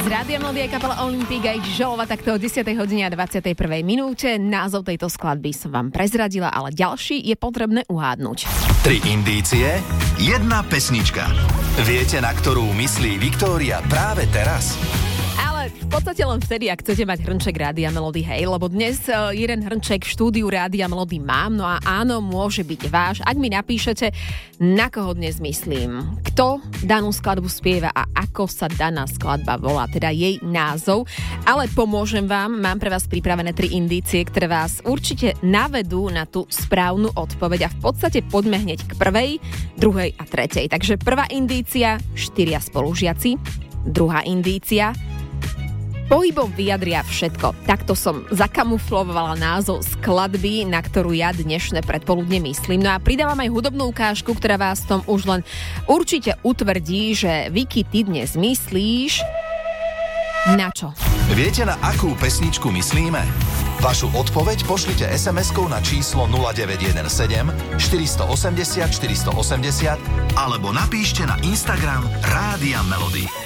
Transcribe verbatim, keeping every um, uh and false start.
Z Rádia Melody je kapela Olympic a ich žalova takto o desiatej hodine a dvadsiatej prvej minúte. Názov tejto skladby som vám prezradila, ale ďalší je potrebné uhádnuť. Tri indície, jedna pesnička. Viete, na ktorú myslí Viktória práve teraz? Ale v podstate len vtedy, ak chcete mať hrnček Rádia Melody, hej, lebo dnes uh, jeden hrnček v štúdiu Rádia Melody mám, no a áno, môže byť váš. Ak mi napíšete, na koho dnes myslím, kto danú skladbu spieva a ako sa daná skladba volá, teda jej názov, ale pomôžem vám, mám pre vás pripravené tri indície, ktoré vás určite navedú na tú správnu odpoveď a v podstate poďme hneď k prvej, druhej a tretej. Takže prvá indícia, štyria spolužiaci, druhá indícia, pohybom vyjadria všetko. Takto som zakamuflovala názov skladby, na ktorú ja dnešné predpoludne myslím. No a pridávam aj hudobnú ukážku, ktorá vás v tom už len určite utvrdí, že Vicky, ty dnes myslíš na čo? Viete, na akú pesničku myslíme? Vašu odpoveď pošlite es em eskou na číslo nula deväť jeden sedem štyri osem nula štyri osem nula alebo napíšte na Instagram Rádia Melody.